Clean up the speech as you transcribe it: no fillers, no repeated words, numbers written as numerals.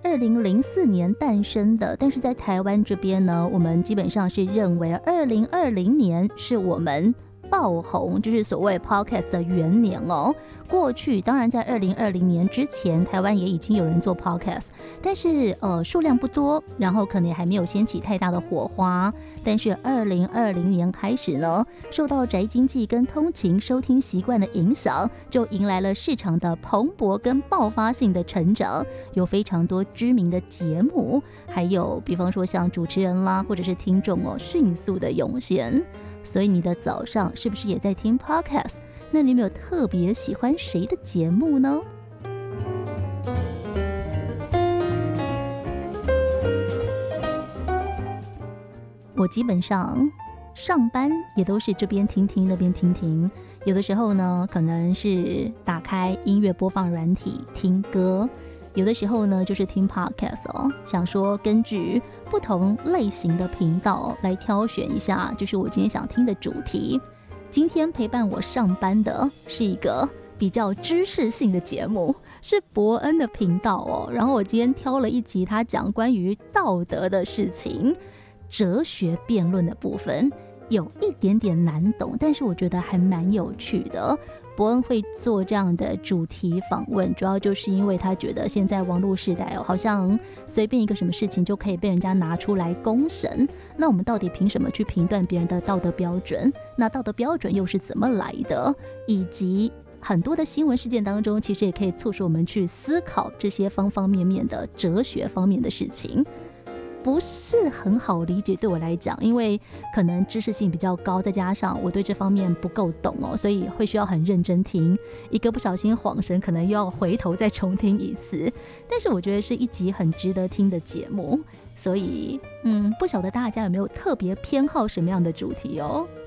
2004年诞生的，但是在台湾这边呢，我们基本上是认为2020年是我们爆红，就是所谓 podcast 的元年哦。过去当然在2020年之前，台湾也已经有人做 podcast， 但是数量不多，然后可能也还没有掀起太大的火花。但是2020年开始呢，受到宅经济跟通勤收听习惯的影响，就迎来了市场的蓬勃跟爆发性的成长，有非常多知名的节目，还有比方说像主持人啦，或者是听众哦，迅速的涌现。所以你的早上是不是也在听 podcast？ 那你有没有特别喜欢谁的节目呢？我基本上上班也都是这边听听那边听听，有的时候呢可能是打开音乐播放软体听歌，有的时候呢就是听 podcast 哦，想说根据不同类型的频道来挑选一下，就是我今天想听的主题。今天陪伴我上班的是一个比较知识性的节目，是伯恩的频道哦。然后我今天挑了一集，他讲关于道德的事情，哲学辩论的部分，有一点点难懂，但是我觉得还蛮有趣的。伯恩会做这样的主题访问，主要就是因为他觉得现在网络时代好像随便一个什么事情就可以被人家拿出来公审，那我们到底凭什么去评断别人的道德标准？那道德标准又是怎么来的？以及很多的新闻事件当中，其实也可以促使我们去思考这些方方面面的哲学方面的事情。不是很好理解对我来讲，因为可能知识性比较高，再加上我对这方面不够懂哦，所以会需要很认真听，一个不小心晃神可能又要回头再重听一次。但是我觉得是一集很值得听的节目，所以不晓得大家有没有特别偏好什么样的主题哦。